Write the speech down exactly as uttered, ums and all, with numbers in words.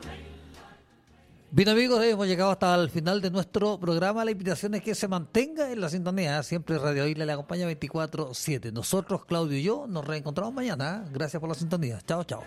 Bien amigos, hemos llegado hasta el final de nuestro programa. La invitación es que se mantenga en la sintonía. Siempre Radio Isla le acompaña veinticuatro siete. Nosotros, Claudio y yo, nos reencontramos mañana. Gracias por la sintonía. Chao, chao.